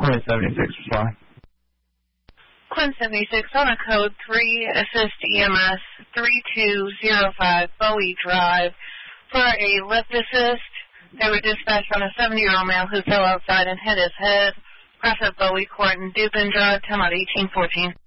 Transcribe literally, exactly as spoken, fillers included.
Quinn seventy-six, fly. Quinn seventy-six on a code three, assist E M S three two zero five Bowie Drive for a lift assist. They were dispatched on a seventy-year-old male who fell outside and hit his head. Cross at Bowie Court and Dupin Drive, time out eighteen fourteen.